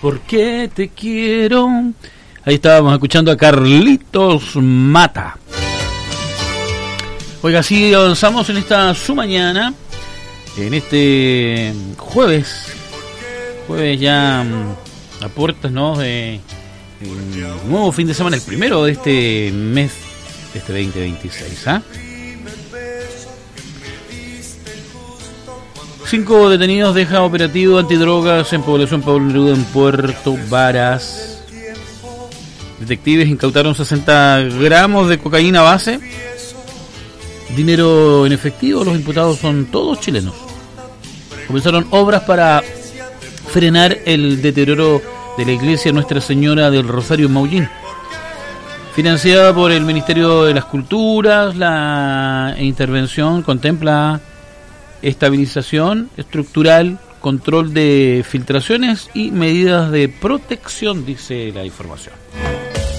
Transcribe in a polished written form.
¿Por qué te quiero? Ahí estábamos escuchando a Carlitos Mata. Oiga, así avanzamos en esta su mañana, en este jueves ya a puertas, ¿no?, de un nuevo fin de semana, el primero de este mes, de este 2026, ¿ah? 5 detenidos deja operativo antidrogas en población Pablo Neruda en Puerto Varas. Detectives incautaron 60 gramos de cocaína base. Dinero en efectivo. Los imputados son todos chilenos. Comenzaron obras para frenar el deterioro de la iglesia Nuestra Señora del Rosario en Maullín, financiada por el Ministerio de las Culturas. La intervención contempla estabilización estructural, control de filtraciones y medidas de protección, dice la información.